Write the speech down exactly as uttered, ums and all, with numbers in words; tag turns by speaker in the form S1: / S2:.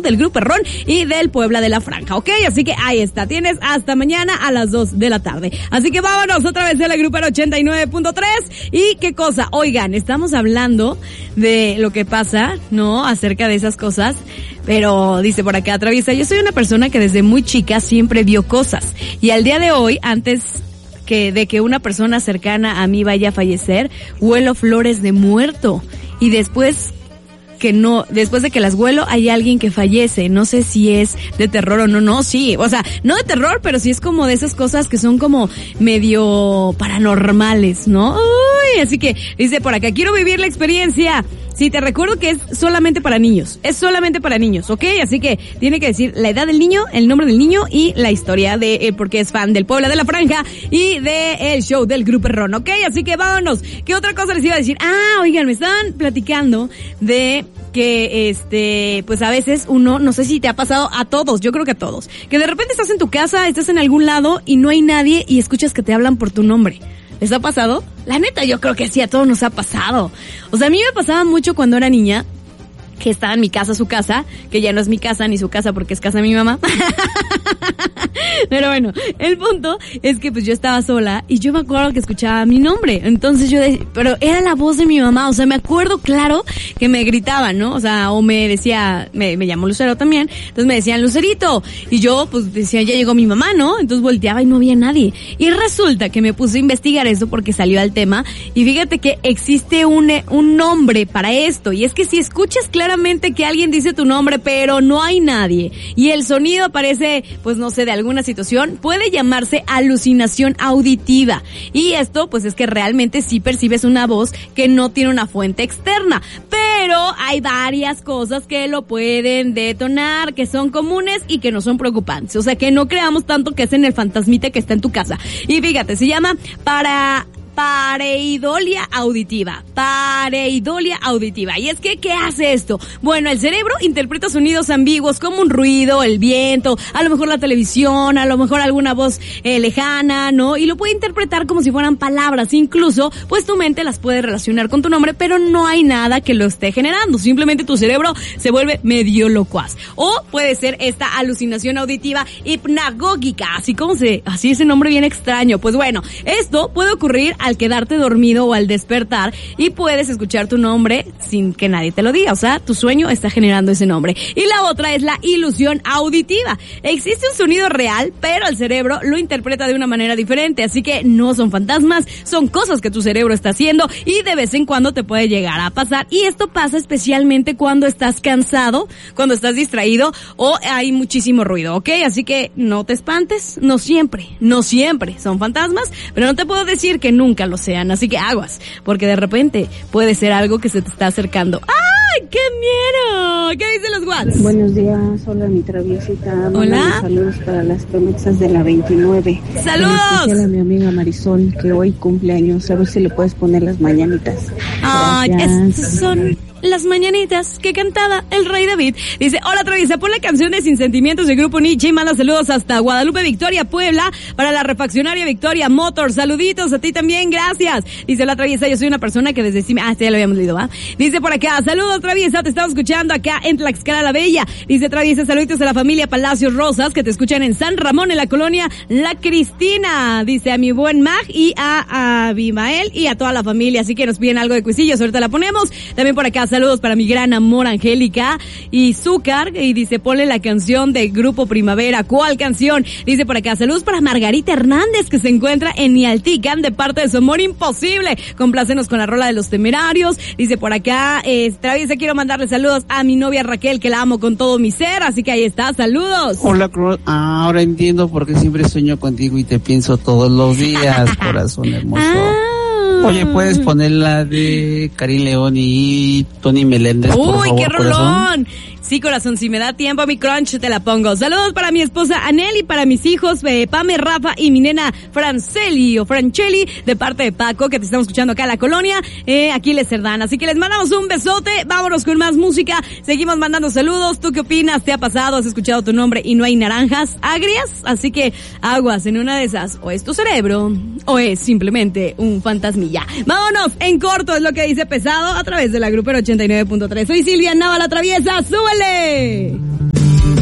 S1: del Grupo Ron y del Puebla de la Franja, ¿ok? Así que ahí está, tienes hasta mañana a las dos de la tarde. Así que vámonos otra vez de la Grupo ochenta y nueve punto tres. Y qué cosa, oigan, estamos hablando de lo que pasa, ¿no? Acerca de esas cosas, pero dice por acá Traviesa, yo soy una persona que desde muy chica siempre vio cosas, y al día de hoy, antes que de que una persona cercana a mí vaya a fallecer, huelo flores de muerto, y después que no, después de que las huelo hay alguien que fallece. No sé si es de terror o no, no, sí, o sea, no de terror, pero sí es como de esas cosas que son como medio paranormales, ¿no? Uy, así que dice por acá, quiero vivir la experiencia. Sí, te recuerdo que es solamente para niños, es solamente para niños, ¿ok? Así que tiene que decir la edad del niño, el nombre del niño y la historia de él, porque es fan del Puebla de la Franja y de el show del Grupo Ron, ¿ok? Así que vámonos. ¿Qué otra cosa les iba a decir? Ah, oigan, me estaban platicando de que este, pues a veces uno, no sé si te ha pasado a todos, yo creo que a todos, que de repente estás en tu casa, estás en algún lado y no hay nadie y escuchas que te hablan por tu nombre. ¿Les ha pasado? La neta, yo creo que sí, a todos nos ha pasado. O sea, a mí me pasaba mucho cuando era niña, que estaba en mi casa, su casa, que ya no es mi casa ni su casa porque es casa de mi mamá. Pero bueno, el punto es que pues yo estaba sola y yo me acuerdo que escuchaba mi nombre. Entonces yo decía, pero era la voz de mi mamá, o sea, me acuerdo claro que me gritaban, ¿no? O sea, o me decía, me, me llamó Lucero también, entonces me decían Lucerito, y yo pues decía, ya llegó mi mamá, ¿no? Entonces volteaba y no había nadie. Y resulta que me puse a investigar eso porque salió al tema, y fíjate que existe un, un nombre para esto, y es que si escuchas claramente que alguien dice tu nombre, pero no hay nadie, y el sonido aparece, pues no sé, de alguna situación, puede llamarse alucinación auditiva. Y esto, pues es que realmente sí percibes una voz que no tiene una fuente externa, pero hay varias cosas que lo pueden detonar, que son comunes y que no son preocupantes. O sea, que no creamos tanto que es en el fantasmita que está en tu casa. Y fíjate, se llama para... pareidolia auditiva, pareidolia auditiva. Y es que, ¿qué hace esto? Bueno, el cerebro interpreta sonidos ambiguos como un ruido, el viento, a lo mejor la televisión, a lo mejor alguna voz eh, lejana, ¿no? Y lo puede interpretar como si fueran palabras. Incluso, pues tu mente las puede relacionar con tu nombre, pero no hay nada que lo esté generando. Simplemente tu cerebro se vuelve medio locuaz. O puede ser esta alucinación auditiva hipnagógica, así como se, así ese nombre bien extraño. Pues bueno, esto puede ocurrir al quedarte dormido o al despertar, y puedes escuchar tu nombre sin que nadie te lo diga. O sea, tu sueño está generando ese nombre. Y la otra es la ilusión auditiva. Existe un sonido real, pero el cerebro lo interpreta de una manera diferente. Así que no son fantasmas, son cosas que tu cerebro está haciendo, y de vez en cuando te puede llegar a pasar. Y esto pasa especialmente cuando estás cansado, cuando estás distraído o hay muchísimo ruido, ¿ok? Así que no te espantes, no siempre, no siempre son fantasmas, pero no te puedo decir que nunca lo sean, así que aguas, porque de repente puede ser algo que se te está acercando. ¡Ay, qué miedo! ¿Qué dicen los Watts?
S2: Buenos días, hola mi traviesita.
S1: Hola.
S2: Saludos para las promesas de la veintinueve.
S1: ¡Saludos!
S2: En especial a mi amiga Marisol, que hoy cumple años. A ver si le puedes poner las mañanitas.
S1: Ay,
S2: Gracias.
S1: estas son las mañanitas que cantaba el rey David. Dice, hola Traviesa, pon la canción de Sin Sentimientos del Grupo Nietzsche y manda saludos hasta Guadalupe Victoria, Puebla, para la refaccionaria Victoria Motors. Saluditos a ti también, gracias. Dice la Traviesa, yo soy una persona que desde sí, ah, este ya lo habíamos leído, ¿va? Dice por acá, saludos Traviesa, te estamos escuchando acá en Tlaxcala la Bella. Dice Traviesa, saluditos a la familia Palacios Rosas, que te escuchan en San Ramón, en la colonia La Cristina. Dice a mi buen Mag y a Abimael y a toda la familia, así que nos piden algo de cuisillos, ahorita la ponemos. También por acá, saludos para mi gran amor Angélica y Zúcar, y dice, ponle la canción de Grupo Primavera. ¿Cuál canción? Dice por acá, saludos para Margarita Hernández, que se encuentra en Nialtican, de parte de su amor imposible. Complácenos con la rola de Los Temerarios. Dice por acá, eh, Traviesa, quiero mandarle saludos a mi novia Raquel, que la amo con todo mi ser, así que ahí está, saludos.
S3: Hola, Cruz. Ah, ahora entiendo por qué siempre sueño contigo y te pienso todos los días, corazón hermoso.
S1: Ah.
S3: Oye, ¿puedes poner la de Karim León y Tony Meléndez, por
S1: Uy,
S3: favor,
S1: qué rolón.
S3: corazón?
S1: Sí, corazón, si me da tiempo, mi crunch, te la pongo. Saludos para mi esposa Anel y para mis hijos, eh, Pame, Rafa y mi nena Franceli o Francheli, de parte de Paco, que te estamos escuchando acá en la colonia, eh, aquí les Cerdán. Así que les mandamos un besote, vámonos con más música, seguimos mandando saludos. ¿Tú qué opinas? ¿Te ha pasado? ¿Has escuchado tu nombre y no hay naranjas agrias? Así que aguas, en una de esas, o es tu cerebro, o es simplemente un fantasmilla. Vámonos, en corto, es lo que dice Pesado, a través de la Grupo ochenta y nueve punto tres. Soy Silvia Nava, la Traviesa, ¡súbele!